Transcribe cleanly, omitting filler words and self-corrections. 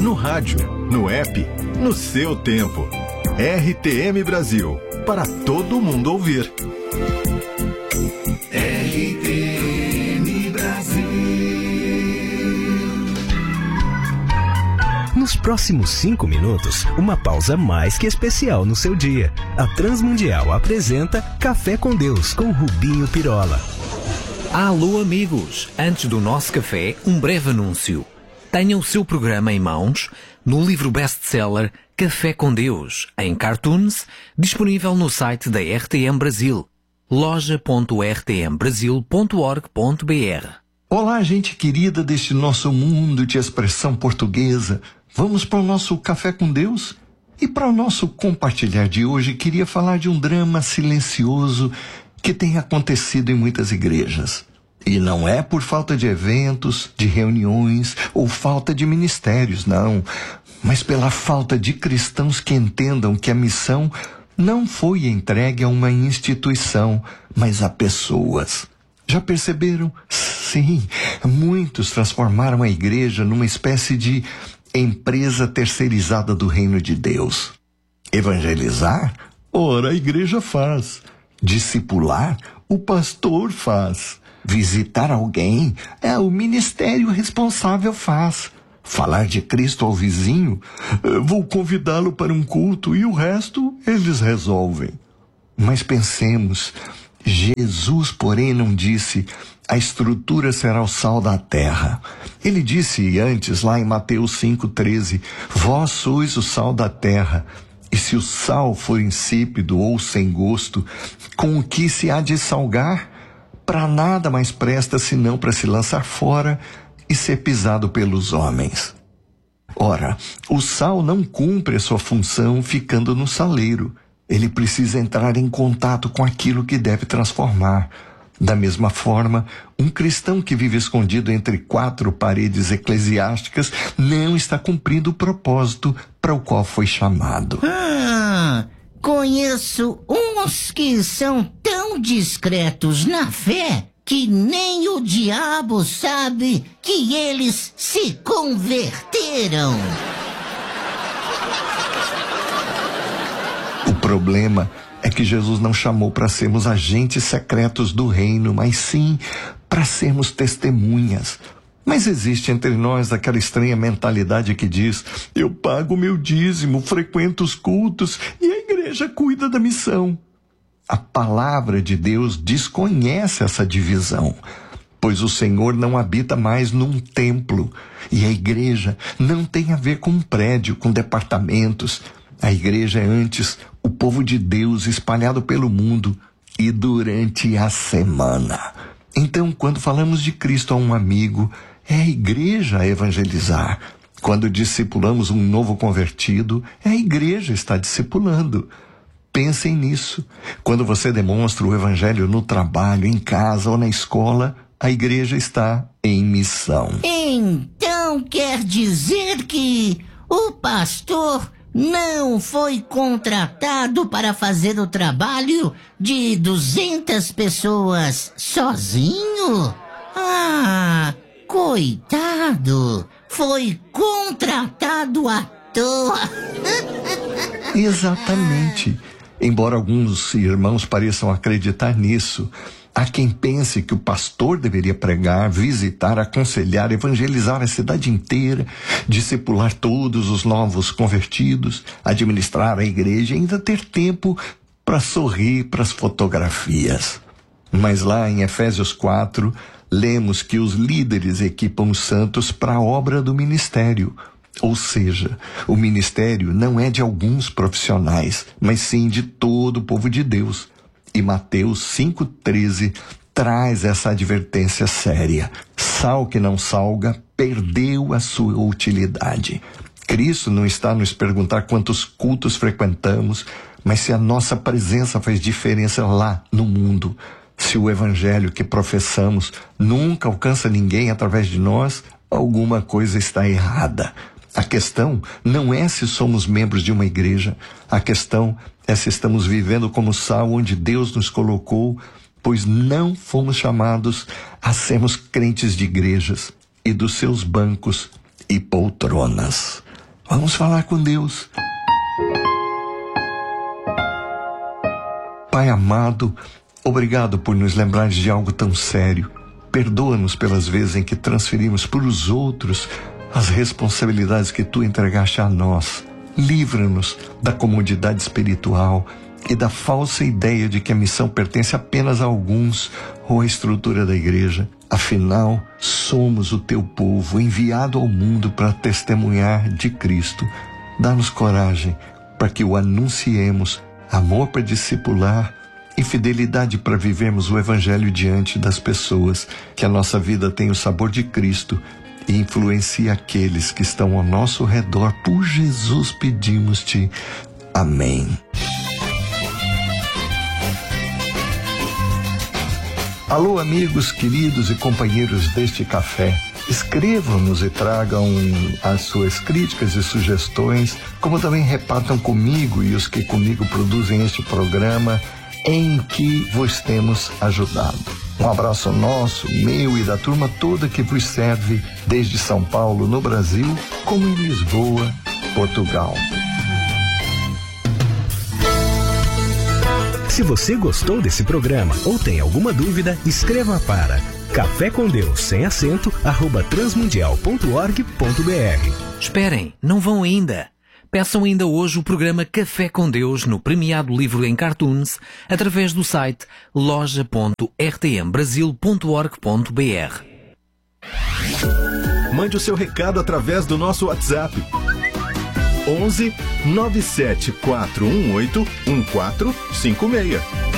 no rádio, no app, no seu tempo. RTM Brasil, para todo mundo ouvir. RTM Brasil. Nos próximos 5 minutos, uma pausa mais que especial no seu dia. A Transmundial apresenta Café com Deus, com Rubinho Pirola. Alô amigos, antes do nosso café, um breve anúncio. Tenha o seu programa em mãos no livro best-seller Café com Deus, em cartoons, disponível no site da RTM Brasil, loja.rtmbrasil.org.br. Olá, gente querida deste nosso mundo de expressão portuguesa. Vamos para o nosso Café com Deus? E para o nosso compartilhar de hoje, queria falar de um drama silencioso que tem acontecido em muitas igrejas. E não é por falta de eventos, de reuniões ou falta de ministérios, não. Mas pela falta de cristãos que entendam que a missão não foi entregue a uma instituição, mas a pessoas. Já perceberam? Sim, muitos transformaram a igreja numa espécie de empresa terceirizada do reino de Deus. Evangelizar? Ora, a igreja faz. Discipular? O pastor faz. Visitar alguém? O ministério responsável faz. Falar de Cristo ao vizinho? Vou convidá-lo para um culto e o resto eles resolvem. Mas pensemos, Jesus, porém, não disse: a estrutura será o sal da terra. Ele disse antes, lá em Mateus 5,13, vós sois o sal da terra. E se o sal for insípido ou sem gosto, com o que se há de salgar? Para nada mais presta senão para se lançar fora e ser pisado pelos homens. Ora, o sal não cumpre a sua função ficando no saleiro. Ele precisa entrar em contato com aquilo que deve transformar. Da mesma forma, um cristão que vive escondido entre 4 paredes eclesiásticas não está cumprindo o propósito para o qual foi chamado. Conheço uns que são tão discretos na fé que nem o diabo sabe que eles se converteram. O problema é que Jesus não chamou para sermos agentes secretos do reino, mas sim para sermos testemunhas. Mas existe entre nós aquela estranha mentalidade que diz: eu pago meu dízimo, frequento os cultos e a igreja cuida da missão. A palavra de Deus desconhece essa divisão, pois o Senhor não habita mais num templo e a igreja não tem a ver com um prédio, com departamentos. A igreja é antes o povo de Deus espalhado pelo mundo e durante a semana. Então, quando falamos de Cristo a um amigo, é a igreja a evangelizar. Quando discipulamos um novo convertido, é a igreja está discipulando. Pensem nisso. Quando você demonstra o evangelho no trabalho, em casa ou na escola, a igreja está em missão. Então quer dizer que o pastor não foi contratado para fazer o trabalho de 200 pessoas sozinho? Coitado! Foi contratado à toa! Exatamente. Embora alguns irmãos pareçam acreditar nisso, há quem pense que o pastor deveria pregar, visitar, aconselhar, evangelizar a cidade inteira, discipular todos os novos convertidos, administrar a igreja e ainda ter tempo para sorrir para as fotografias. Mas lá em Efésios 4, lemos que os líderes equipam os santos para a obra do ministério. Ou seja, o ministério não é de alguns profissionais, mas sim de todo o povo de Deus. E Mateus 5,13 traz essa advertência séria. Sal que não salga perdeu a sua utilidade. Cristo não está a nos perguntar quantos cultos frequentamos, mas se a nossa presença faz diferença lá no mundo. Se o evangelho que professamos nunca alcança ninguém através de nós, alguma coisa está errada. A questão não é se somos membros de uma igreja. A questão é se estamos vivendo como sal onde Deus nos colocou, pois não fomos chamados a sermos crentes de igrejas e dos seus bancos e poltronas. Vamos falar com Deus. Pai amado, obrigado por nos lembrar de algo tão sério. Perdoa-nos pelas vezes em que transferimos para os outros as responsabilidades que tu entregaste a nós. Livra-nos da comodidade espiritual e da falsa ideia de que a missão pertence apenas a alguns ou à estrutura da igreja. Afinal, somos o teu povo enviado ao mundo para testemunhar de Cristo. Dá-nos coragem para que o anunciemos, amor para discipular e fidelidade para vivermos o Evangelho diante das pessoas, que a nossa vida tenha o sabor de Cristo e influencie aqueles que estão ao nosso redor. Por Jesus pedimos-te. Amém. Alô, amigos queridos e companheiros deste café. Escrevam-nos e tragam as suas críticas e sugestões, como também repartam comigo e os que comigo produzem este programa em que vos temos ajudado. Um abraço nosso, meu e da turma toda que vos serve desde São Paulo, no Brasil, como em Lisboa, Portugal. Se você gostou desse programa ou tem alguma dúvida, escreva para cafécomdeus@transmundial.org.br. Esperem, não vão ainda. Peçam ainda hoje o programa Café com Deus no premiado livro em cartoons através do site loja.rtmbrasil.org.br. Mande o seu recado através do nosso WhatsApp 11 97418 1456.